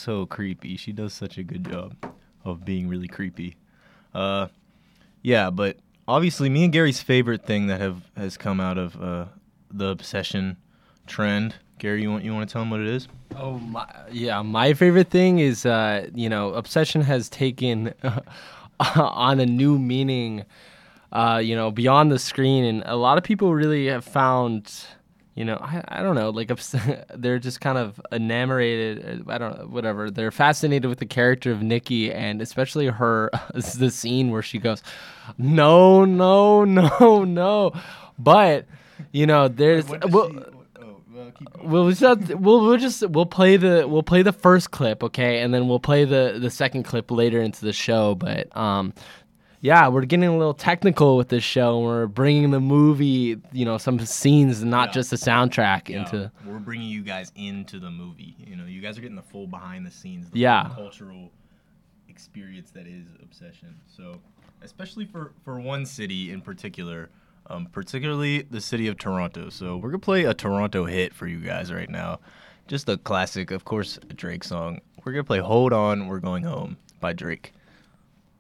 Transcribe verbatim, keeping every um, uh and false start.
so creepy. She does such a good job of being really creepy. Uh, yeah, but obviously, me and Gary's favorite thing that have has come out of uh, the obsession trend. Gary, you want you want to tell him what it is? Oh my, yeah. My favorite thing is, uh, you know, obsession has taken on a new meaning, uh, you know, beyond the screen, and a lot of people really have found, you know, I, I don't know, like obs- they're just kind of enamored. I don't know, whatever. They're fascinated with the character of Nikki, and especially her, the scene where she goes, "No, no, no, no," but you know, there's. Well, We'll just we'll we'll just we'll play the we'll play the first clip, okay, and then we'll play the, the second clip later into the show. But um, yeah, we're getting a little technical with this show. And we're bringing the movie, you know, some scenes, not Yeah. just the soundtrack, Yeah, into. we're bringing you guys into the movie. You know, you guys are getting the full behind the scenes, the Yeah. full cultural experience that is Obsession. So, especially for for one city in particular. Um, particularly the city of Toronto. So we're going to play a Toronto hit for you guys right now. Just a classic, of course, a Drake song. We're going to play Hold On, We're Going Home by Drake.